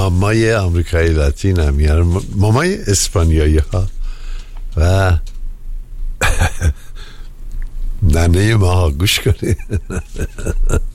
مامای آمریکایی لاتین هم میارن، مامای اسپانیایی ها و ننه ما ها. گوش کنید.